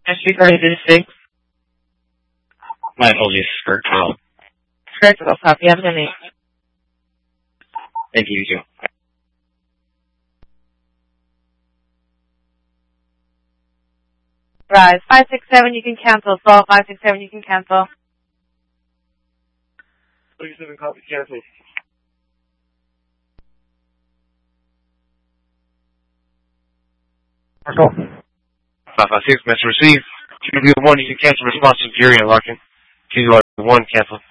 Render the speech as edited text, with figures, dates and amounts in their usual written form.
Regarding to the 6. My apologies, Skirt 12. Skirt 12, copy. Have a good night. Thank you, you too. Rise. 567, you can cancel. Fall 567, you can cancel. 37, copy, cancel. Marco. 556, message received. QW1, you can cancel response to Fury and Larkin. QW1, cancel.